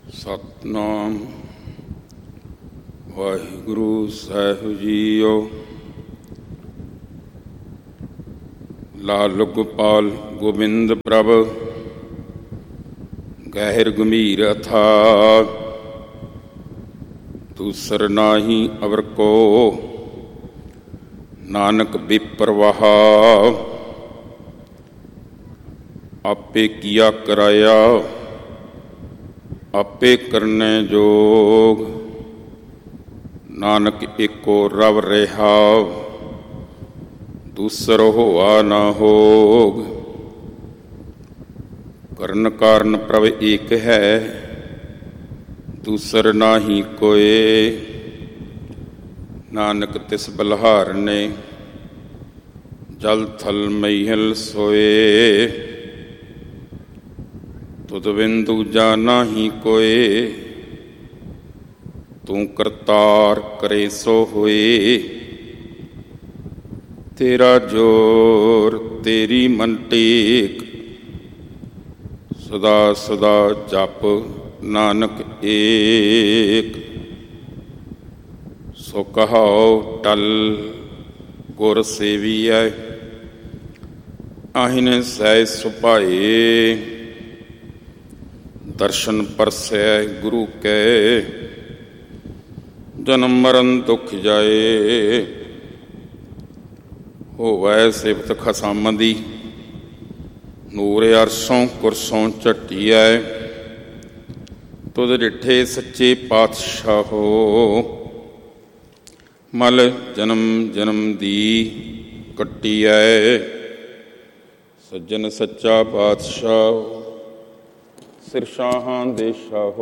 ਸਤਿਨਾਮ ਵਾਹਿਗੁਰੂ ਸਾਹਿਬ JIO. ਲਾਲ ਗੋਪਾਲ ਗੋਬਿੰਦ ਪ੍ਰਭ ਗਹਿਰ ਗੰਭੀਰ ਅਥਾਹ, ਦੂਸਰ ਨਾਹੀ ਅਵਰ ਕੋ ਨਾਨਕ ਬੇਪਰਵਾਹ। ਆਪੇ ਕੀਆ ਕਰਾਇਆ ਆਪੇ ਕਰਨੇ ਜੋਗ, ਨਾਨਕ ਏਕੋ ਰਵ ਰਿਹਾ ਦੂਸਰ ਹੋਆ ਨਾ ਹੋਗ। ਕਰਨ ਕਾਰਨ ਪ੍ਰਭ ਏਕ ਹੈ ਦੂਸਰ ਨਾਹੀ ਕੋਏ, ਨਾਨਕ ਤਿਸ ਬਲਿਹਾਰ ਨੇ ਜਲ ਥਲ ਮਹੀਲ ਸੋਏ। ਤੁਧ ਬਿਨ ਦੂਜਾ ਨਾਹੀ ਕੋਏ, ਤੂੰ ਕਰਤਾਰ ਕਰੇ ਸੋ ਹੋਏ। ਤੇਰਾ ਜੋਰ ਤੇਰੀ ਮਨ ਟੇਕ, ਸਦਾ ਸਦਾ ਜਪ ਨਾਨਕ ਏਕ। ਸੋ ਕਹਾਓ ਟਲ ਗੁਰ ਸੇਵੀਐ, ਆਹਿਨ ਸਹਿ ਸੁਭਾਏ। ਦਰਸ਼ਨ ਪਰਸੈ ਗੁਰੂ ਕੈ, ਜਨਮ ਮਰਨ ਦੁਖ ਜਾਏ। ਹੋਵੈ ਸਿਫਤ ਖਸਮ ਦੀ, ਨੂਰ ਅਰਸ਼ੋਂ ਕੁਰਸੋਂ ਝਟੀਐ। ਤੁਧ ਡਿਠੇ ਸੱਚੇ ਪਾਤਸ਼ਾਹੋ, ਮਲ ਜਨਮ ਜਨਮ ਦੀ ਕੱਟੀਐ। ਸੱਜਣ ਸੱਚਾ ਪਾਤਸ਼ਾਹ ਸਿਰ ਸ਼ਾਹਾਂ ਦੇ ਸ਼ਾਹੋ,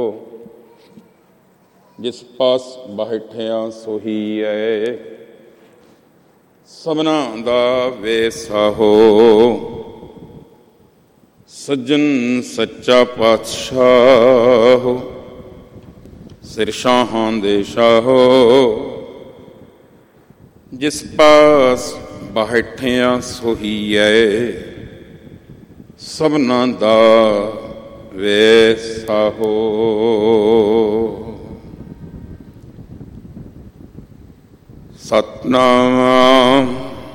ਜਿਸ ਪਾਸ ਬੈਠਿਆ ਸੋਹੀ ਐ ਸਭਨਾਂ ਦਾ ਵੇਸਾਹੋ। ਸੱਜਣ ਸੱਚਾ ਪਾਤਸ਼ਾਹ ਸਿਰ ਸ਼ਾਹਾਂ ਦੇ ਸ਼ਾਹੋ, ਜਿਸ ਪਾਸ ਬੈਠਿਆ ਸੋਹੀ ਐ ਸਭਨਾਂ ਦਾ ਵੇਸਾਹੋ। ਸਤਿਨਾਮ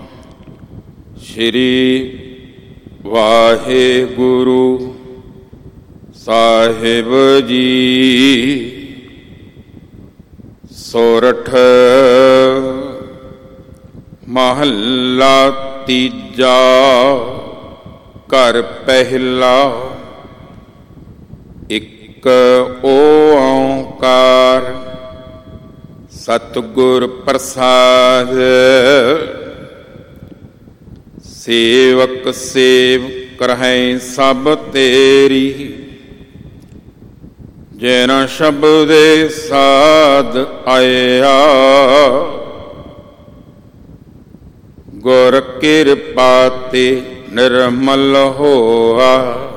ਸ਼੍ਰੀ ਵਾਹਿਗੁਰੂ ਸਾਹਿਬ ਜੀ। ਸੋਰਠ ਮਹੱਲਾ ਤੀਜਾ, ਘਰ ਪਹਿਲਾ। ਇੱਕ ਓਂਕਾਰ ਸਤਿਗੁਰ ਪ੍ਰਸਾਦ, ਸੇਵਕ ਸੇਵ ਕਰਹਿ ਸਭ ਤੇਰੀ। ਜਿਨ ਸ਼ਬਦੇ ਸਾਧ ਆਇਆ, ਗੁਰ ਕਿਰਪਾ ਤੇ ਨਿਰਮਲ ਹੋਆ।